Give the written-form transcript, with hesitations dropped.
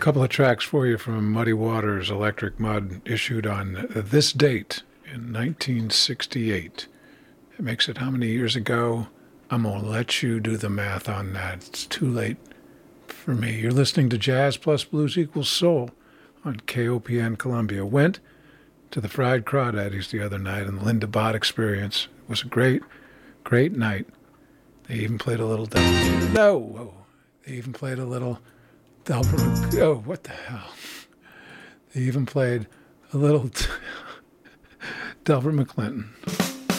couple of tracks for you from Muddy Waters, Electric Mud, issued on this date in 1968. It makes it how many years ago? I'm going to let you do the math on that. It's too late for me. You're listening to Jazz Plus Blues Equals Soul on KOPN Columbia. Went to the Fried Crawdaddies the other night and the Linda Bott Experience. It was a great, great night. They even played a little... They even played a little... Oh, what the hell? They even played a little Delbert McClinton.